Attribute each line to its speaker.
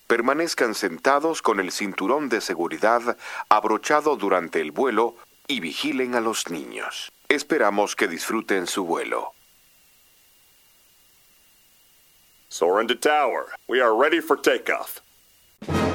Speaker 1: Permanezcan sentados con el cinturón de seguridad abrochado durante el vuelo y vigilen a los niños. Esperamos que disfruten su vuelo.
Speaker 2: Soarin' to tower. We are ready for takeoff.